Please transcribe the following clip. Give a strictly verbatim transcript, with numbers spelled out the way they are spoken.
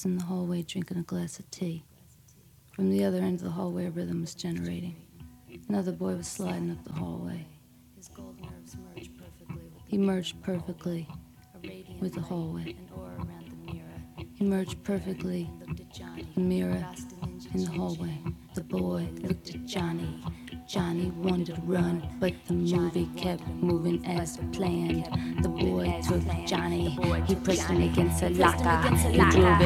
was in the hallway drinking a glass of tea. From the other end of the hallway, a rhythm was generating. Another boy was sliding up the hallway. His gold nerves merged perfectly with He merged perfectly a radiant with the light, hallway. an aura around the mirror. He merged perfectly And looked at Johnny. the mirror Rasta ninja in the chin hallway. chin. The boy looked at Johnny. Johnny wanted to run, but the movie kept moving as planned. The boy took Johnny. He pressed him against a locker. He drove